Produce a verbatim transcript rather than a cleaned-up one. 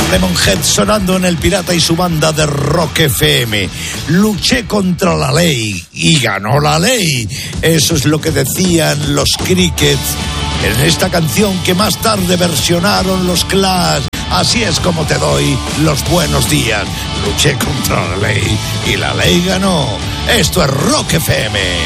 Lemonhead sonando en El Pirata y su banda de Rock F M. Luché contra la ley y ganó la ley. Eso es lo que decían los Crickets en esta canción que más tarde versionaron los Clash. Así es como te doy los buenos días. Luché contra la ley y la ley ganó. Esto es Rock F M.